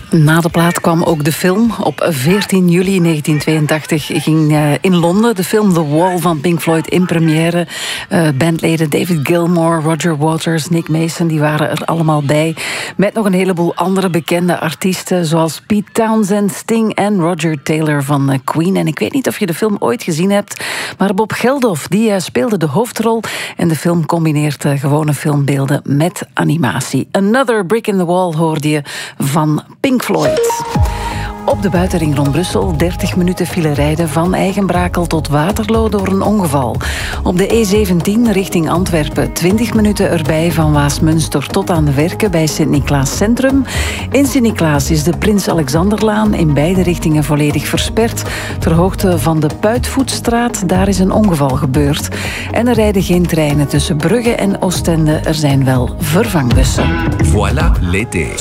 Na de plaat kwam ook de film. Op 14 juli 1982 ging in Londen de film The Wall van Pink Floyd in première. Bandleden David Gilmour, Roger Waters, Nick Mason, die waren er allemaal bij. Met nog een heleboel andere bekende artiesten, zoals Pete Townshend, Sting en Roger Taylor van Queen. En ik weet niet of je de film ooit gezien hebt, maar Bob Geldof, die speelde de hoofdrol. En de film combineert gewone filmbeelden met animatie. Another Brick in the Wall hoorde je van Pink Floyd. Op de buitenring rond Brussel 30 minuten file rijden van Eigenbrakel tot Waterloo door een ongeval. Op de E17 richting Antwerpen 20 minuten erbij van Waasmunster tot aan de Werken bij Sint-Niklaas Centrum. In Sint-Niklaas is de Prins Alexanderlaan in beide richtingen volledig versperd. Ter hoogte van de Puitvoetstraat, daar is een ongeval gebeurd. En er rijden geen treinen tussen Brugge en Oostende. Er zijn wel vervangbussen. Voilà l'été.